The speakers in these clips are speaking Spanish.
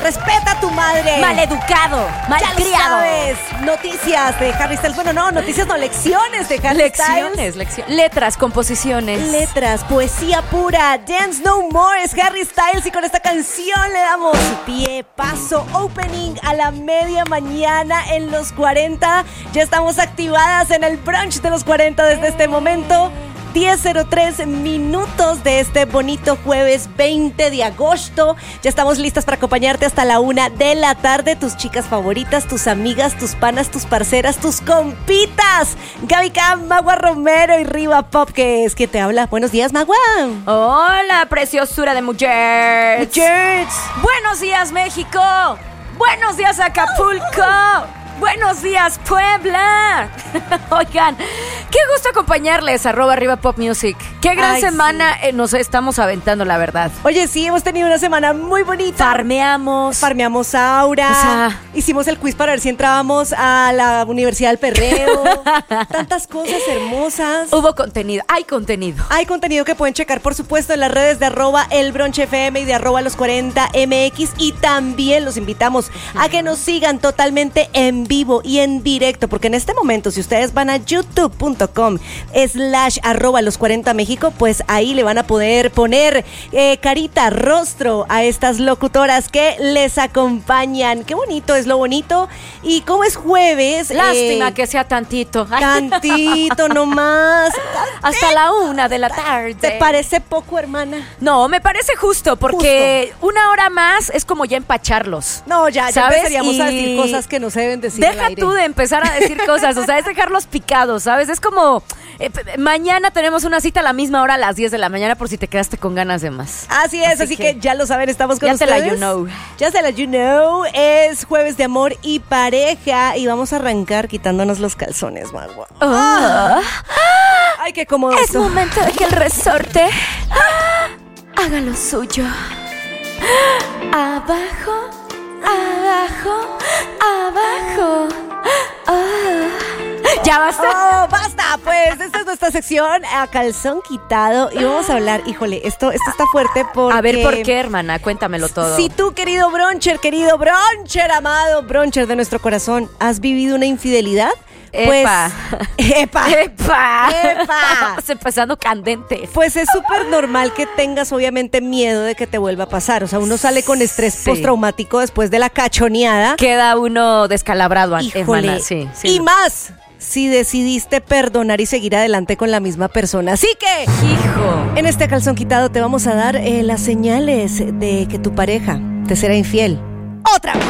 Respeta a tu madre. Maleducado, malcriado. Ya lo sabes. Noticias de Harry Styles. Bueno, no, noticias no, lecciones de Harry Styles. Lecciones. Letras, composiciones. Letras, poesía pura. Dance No More es Harry Styles y con esta canción le damos pie, paso, opening a la media mañana en los 40. Ya estamos activadas en el brunch de los 40 desde este momento. 10:03 minutos de este bonito jueves 20 de agosto. Ya estamos listas para acompañarte hasta la 1 de la tarde. Tus chicas favoritas, tus amigas, tus panas, tus parceras, tus compitas. Gaby Cam, Magua Romero y Riva Pop, que es quien te habla. Buenos días, Magua. Hola, preciosura de mujeres. Buenos días, México. Buenos días, Acapulco. Buenos días, Puebla. Oigan, qué gusto acompañarles, @RivaPopMusic. Qué gran semana nos estamos aventando, la verdad. Oye, sí, hemos tenido una semana muy bonita. Farmeamos Aura. O sea, hicimos el quiz para ver si entrábamos a la Universidad del Perreo. Tantas cosas hermosas. Hubo contenido, hay contenido. Hay contenido que pueden checar, por supuesto, en las redes de @elbrunchfm y de @los40mx. Y también los invitamos a que nos sigan totalmente en vivo y en directo, porque en este momento, si ustedes van a youtube.com/ @los40México, pues ahí le van a poder poner carita, rostro a estas locutoras que les acompañan. Qué bonito es lo bonito. Y como es jueves, lástima que sea tantito. Tantito nomás. Hasta la 1 de la tarde. ¿Te parece poco, hermana? No, me parece justo, porque una hora más es como ya empacharlos. No, ya empezaríamos a decir Y cosas que no se deben decir. deja tú de empezar a decir cosas, o sea, es dejarlos picados, ¿sabes? Es como, mañana tenemos una cita a la misma hora a las 10 de la mañana por si te quedaste con ganas de más. Así es, así que ya lo saben, estamos con ustedes. Ya se la you know. Ya se la you know. Es jueves de amor y pareja y vamos a arrancar quitándonos los calzones, Magua. Ay, qué cómodo Es esto. momento de que el resorte haga lo suyo. Abajo, abajo, abajo. Ya basta. Oh, basta, pues esta es nuestra sección a calzón quitado y vamos a hablar, híjole, esto está fuerte porque... A ver, ¿por qué, hermana? Cuéntamelo todo. Si tú, querido broncher, amado broncher de nuestro corazón, ¿has vivido una infidelidad? Epa. Epa. Estamos empezando candente. Pues es súper normal que tengas obviamente miedo de que te vuelva a pasar. O sea, uno sale con estrés postraumático después de la cachoneada. Queda uno descalabrado, Híjole. hermana. Sí. Y más si decidiste perdonar y seguir adelante con la misma persona. Así que, hijo, en este calzón quitado te vamos a dar las señales de que tu pareja te será infiel. ¡Otra vez!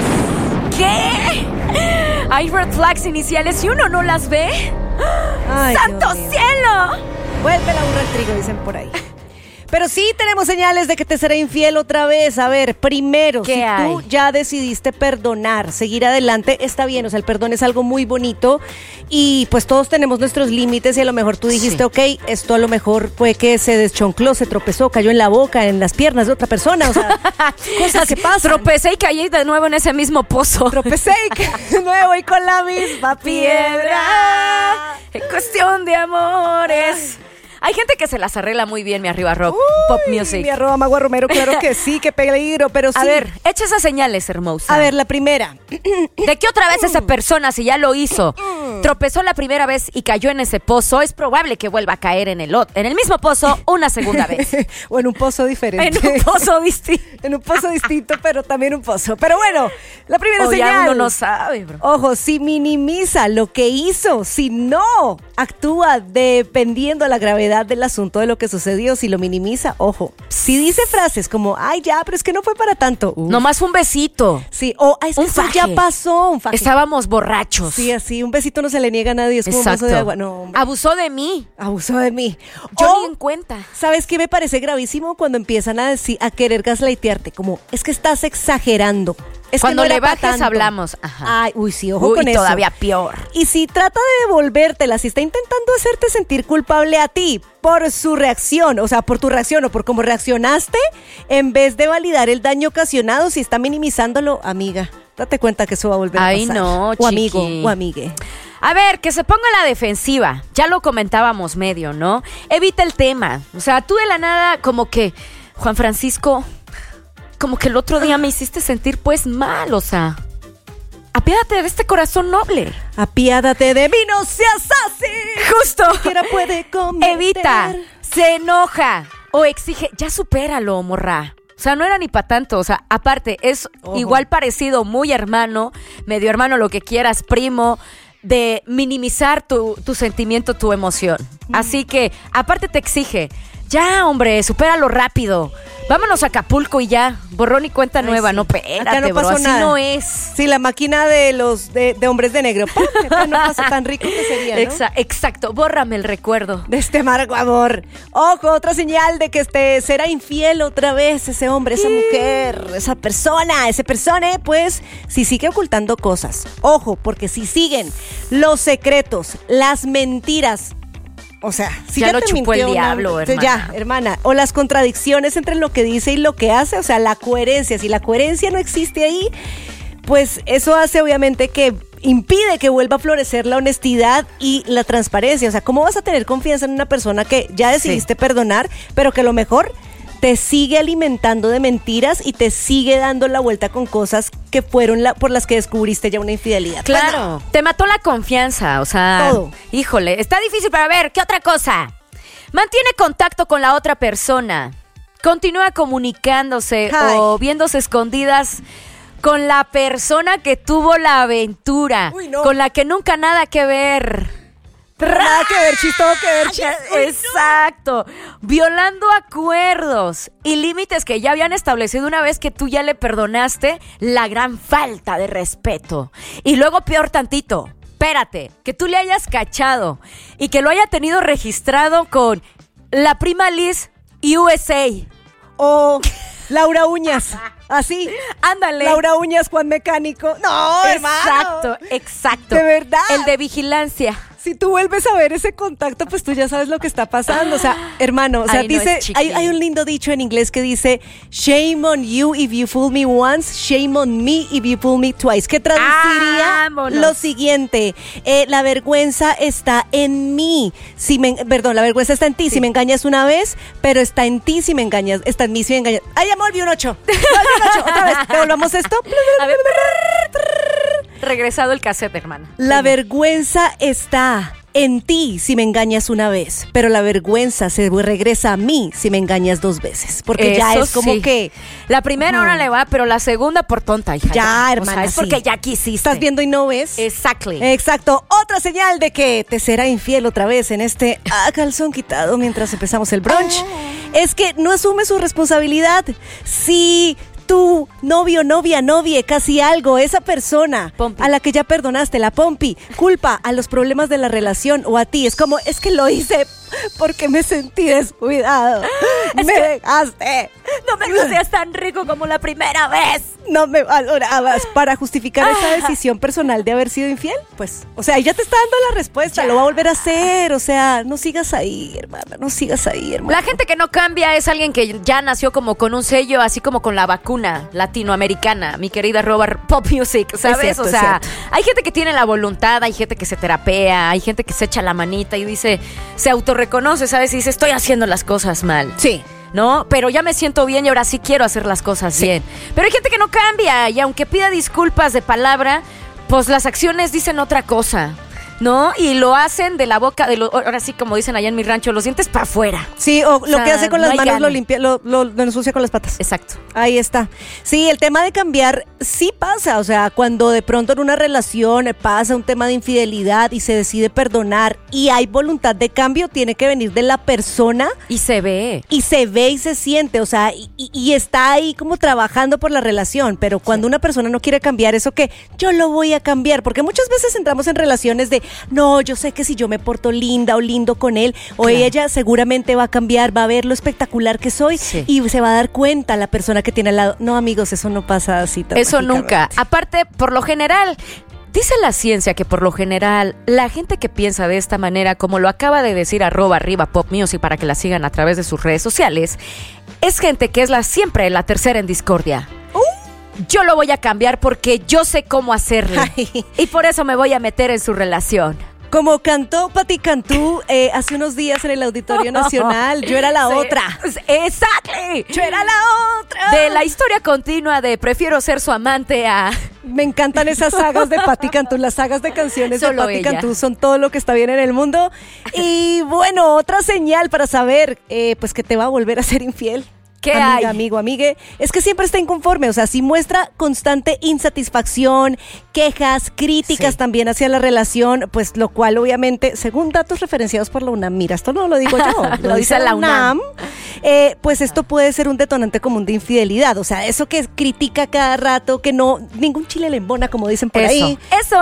¿Qué? ¿Hay red flags iniciales y uno no las ve? Ay, ¡Santo cielo! Vuelve la burra al trigo, dicen por ahí. Pero sí tenemos señales de que te será infiel otra vez. A ver, primero, si tú ya decidiste perdonar, seguir adelante, está bien. O sea, el perdón es algo muy bonito y pues todos tenemos nuestros límites y a lo mejor tú dijiste, ok, esto a lo mejor fue que se deschoncló, se tropezó, cayó en la boca, en las piernas de otra persona. O sea, cosas que pasan. Tropecé y caí de nuevo en ese mismo pozo. Tropecé y caí de nuevo y con la misma piedra. En cuestión de amores. Hay gente que se las arregla muy bien, mi @Pop Music. Mi @Magua Romero, claro que sí, qué peligro, pero sí. A ver, echa esas señales, hermosa. A ver, la primera. ¿De qué otra vez esa persona, si ya lo hizo, tropezó la primera vez y cayó en ese pozo? Es probable que vuelva a caer en el mismo pozo una segunda vez. O en un pozo diferente. En un pozo distinto. En un pozo distinto, pero también un pozo. Pero bueno, la primera señal. Ya uno no sabe, bro. Ojo, si minimiza lo que hizo, si no actúa dependiendo de la gravedad del asunto de lo que sucedió, si lo minimiza, ojo. Si dice frases como, ay, ya, pero es que no fue para tanto. Nomás fue un besito. Sí, o es que eso ya pasó. Un faje. Estábamos borrachos. Sí, así, un besito no se le niega a nadie, es como un vaso de agua. No, hombre. Abusó de mí. Yo ni en cuenta. ¿Sabes qué me parece gravísimo? Cuando empiezan a querer gaslightearte, como, es que estás exagerando. Es cuando que no le bajas tanto. Hablamos. Ajá. Ay, sí, ojo con eso. Todavía peor. Y si trata de devolvértela, si está intentando hacerte sentir culpable a ti por su reacción, o sea, por tu reacción o por cómo reaccionaste, en vez de validar el daño ocasionado, si está minimizándolo, amiga, date cuenta que eso va a volver a pasar. Ay, no, o amigo, o amigue. A ver, que se ponga a la defensiva. Ya lo comentábamos medio, ¿no? Evita el tema. O sea, tú de la nada como que, Juan Francisco, como que el otro día me hiciste sentir pues mal, o sea, apiádate de este corazón noble. Apiádate de mí, no seas así. Justo. Cualquiera puede cometer. Evita, se enoja o exige, ya supéralo, morra. O sea, no era ni para tanto, o sea, aparte, es igual parecido, muy hermano, medio hermano, lo que quieras, primo, de minimizar tu sentimiento, tu emoción. Así que, aparte te exige, ya, hombre, supéralo rápido. Vámonos a Acapulco y ya, borrón y cuenta nueva. Sí. No, espérate, acá no pasó, bro, nada. Así no es. Sí, la máquina de los de hombres de negro. Acá no pasa tan rico que sería, ¿no? Exacto, bórrame el recuerdo. De este amargo amor. Ojo, otra señal de que será infiel otra vez ese hombre, esa mujer, esa persona, ese persone, pues, si sigue ocultando cosas. Ojo, porque si siguen los secretos, las mentiras, o sea, si ya lo chupó el diablo, hermana. Ya, hermana. O las contradicciones entre lo que dice y lo que hace, o sea, la coherencia. Si la coherencia no existe ahí, pues eso hace obviamente que impide que vuelva a florecer la honestidad y la transparencia. O sea, ¿cómo vas a tener confianza en una persona que ya decidiste perdonar, pero que a lo mejor te sigue alimentando de mentiras y te sigue dando la vuelta con cosas que fueron por las que descubriste ya una infidelidad? Claro, te mató la confianza, o sea, todo. Híjole, está difícil, pero a ver, ¿qué otra cosa? Mantiene contacto con la otra persona, continúa comunicándose o viéndose escondidas con la persona que tuvo la aventura, con la que nunca nada que ver. Nada que ver, todo que ver, chiste. Exacto. Violando acuerdos y límites que ya habían establecido una vez que tú ya le perdonaste la gran falta de respeto. Y luego, peor tantito, espérate, que tú le hayas cachado y que lo haya tenido registrado con la prima Liz USA. O Laura Uñas. Así. Ándale. Laura Uñas, Juan Mecánico. No, hermano. Exacto. De verdad. El de vigilancia. Si tú vuelves a ver ese contacto, pues tú ya sabes lo que está pasando. O sea, hermano, o sea, dice, hay un lindo dicho en inglés que dice, shame on you if you fool me once, shame on me if you fool me twice. Que traduciría lo siguiente: la vergüenza está en mí. La vergüenza está en ti si me engañas una vez, pero está en ti si me engañas, está en mí si me engañas. Ay, amor, vi un 8. Otra vez, ¿devolvamos esto? A ver, regresado el cassette, hermana. La vergüenza está en ti si me engañas una vez, pero la vergüenza se regresa a mí si me engañas 2 veces. Porque eso ya es como que... La primera hora le va, pero la segunda por tonta, hija. Ya, hermana, es porque ya quisiste. ¿Estás viendo y no ves? Exacto. Otra señal de que te será infiel otra vez en este calzón quitado mientras empezamos el brunch es que no asume su responsabilidad. Si tu novio, novia, casi algo, esa persona Pompi, a la que ya perdonaste, la Pompi, culpa a los problemas de la relación o a ti. Es como, es que lo hice porque me sentí descuidado. Me dejaste. No me hacías tan rico como la primera vez. No me valorabas. Para justificar esa decisión personal de haber sido infiel, pues, o sea, ya te está dando la respuesta, lo va a volver a hacer. O sea, no sigas ahí, hermana, no sigas ahí, hermana. La gente que no cambia es alguien que ya nació como con un sello, así como con la vacuna latinoamericana, mi querida Pop Music, ¿sabes? Cierto, o sea, hay gente que tiene la voluntad, hay gente que se terapea, hay gente que se echa la manita y dice, se autorreconoce, ¿sabes? Y dice, estoy haciendo las cosas mal. Sí. ¿No? Pero ya me siento bien y ahora sí quiero hacer las cosas bien. Pero hay gente que no cambia y aunque pida disculpas de palabra, pues las acciones dicen otra cosa, ¿no? Y lo hacen de la boca, ahora sí, como dicen allá en mi rancho, los dientes para afuera. Sí, o lo que hace con las manos lo ensucia con las patas. Exacto. Ahí está. Sí, el tema de cambiar sí pasa, o sea, cuando de pronto en una relación pasa un tema de infidelidad y se decide perdonar y hay voluntad de cambio, tiene que venir de la persona. Y se ve. Y se siente, o sea, y está ahí como trabajando por la relación, pero cuando una persona no quiere cambiar, eso que yo lo voy a cambiar, porque muchas veces entramos en relaciones de no, yo sé que si yo me porto linda o lindo con él o ella seguramente va a cambiar, va a ver lo espectacular que soy y se va a dar cuenta la persona que tiene al lado. No, amigos, eso no pasa así. Eso nunca. Aparte, por lo general, dice la ciencia que por lo general la gente que piensa de esta manera, como lo acaba de decir @Pop Music para que la sigan a través de sus redes sociales, es gente que es siempre la tercera en discordia. Yo lo voy a cambiar porque yo sé cómo hacerlo. Y por eso me voy a meter en su relación. Como cantó Patti Cantú hace unos días en el Auditorio Nacional, yo era la otra. ¡Exactly! Yo era la otra. De la historia continua de prefiero ser su amante a... Me encantan esas sagas de Patti Cantú, las sagas de canciones Solo de Patti ella. Cantú son todo lo que está bien en el mundo. Y bueno, otra señal para saber pues que te va a volver a ser infiel. ¿Qué Amiga, hay? amigo, amigue, es que siempre está inconforme, o sea, si muestra constante insatisfacción, quejas, críticas también hacia la relación, pues lo cual obviamente, según datos referenciados por la UNAM, mira, esto no lo digo yo, Lo dice la UNAM. Pues esto puede ser un detonante común de infidelidad, o sea, eso que critica cada rato, que no, ningún chile le embona, como dicen por ahí. Eso.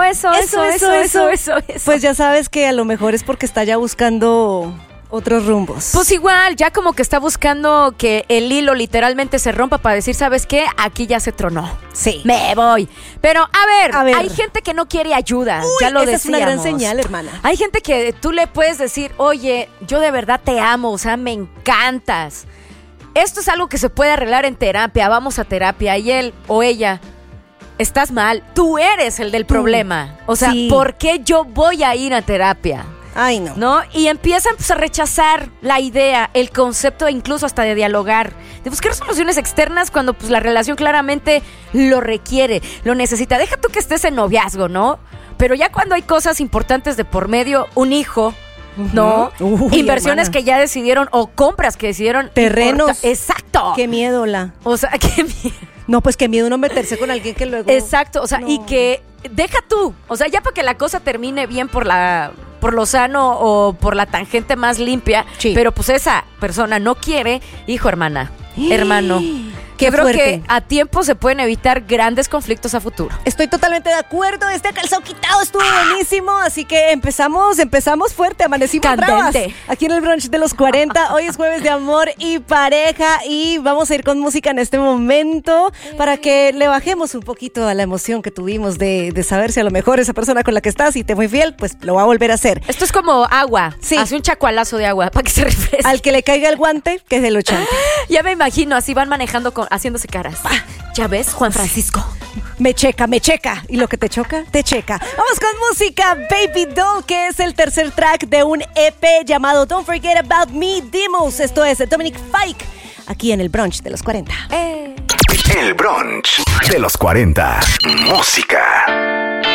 Pues ya sabes que a lo mejor es porque está ya buscando otros rumbos. Pues igual, ya como que está buscando que el hilo literalmente se rompa para decir, ¿sabes qué? Aquí ya se tronó. Sí. Me voy. Pero, a ver, ver. hay gente que no quiere ayuda. Uy, ya lo esa decíamos. es una gran señal, hermana. Hay gente que tú le puedes decir, oye, yo de verdad te amo, o sea, me encantas. Esto es algo que se puede arreglar en terapia, vamos a terapia. Y él o ella, estás mal, tú eres el del problema. O sea, Sí. ¿por qué yo voy a ir a terapia? Ay, no. ¿No? Y empiezan pues, a rechazar la idea, el concepto, incluso hasta de dialogar, de buscar soluciones externas cuando pues la relación claramente lo requiere, lo necesita. Deja tú que estés en noviazgo, ¿no? Pero ya cuando hay cosas importantes de por medio, un hijo, ¿no? Uy, Inversiones hermana. que ya decidieron o compras que decidieron. Terrenos. Exacto. Qué miedo, la. O sea, qué miedo. No, pues qué miedo uno meterse con alguien que luego. Exacto, o sea, No. y que deja tú, o sea, ya para que la cosa termine bien por lo sano o por la tangente más limpia, Sí. pero pues esa persona no quiere, hijo, hermana, hermano. Qué Yo creo fuerte. que a tiempo se pueden evitar grandes conflictos a futuro. Estoy totalmente de acuerdo. Este calzón quitado estuvo buenísimo. Así que empezamos fuerte. Amanecimos Candente. bravas. Aquí en el brunch de los 40. Hoy es jueves de amor y pareja. Y vamos a ir con música en este momento para que le bajemos un poquito a la emoción que tuvimos de saber si a lo mejor esa persona con la que estás y te fue fiel, pues lo va a volver a hacer. Esto es como agua. Sí. Hace un chacualazo de agua para que se refresque. Al que le caiga el guante, que se lo chante. Ya me imagino, así van manejando haciéndose caras. ¿Ya ves, Juan Francisco? Me checa. Y lo que te choca, te checa. Vamos con música, Baby Doll, que es el tercer track de un EP llamado Don't Forget About Me, Demos. Esto es Dominic Fike, aquí en el brunch de los 40. El brunch de los 40. Música.